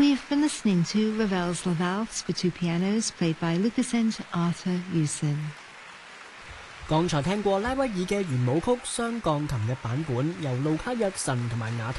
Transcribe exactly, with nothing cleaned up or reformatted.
We've been listening to Ravel's La Valse for two pianos, played by Lucas and Arthur Hewson. 剛才聽過拉威爾嘅圓舞曲雙鋼琴嘅版本，由路卡約神同埋雅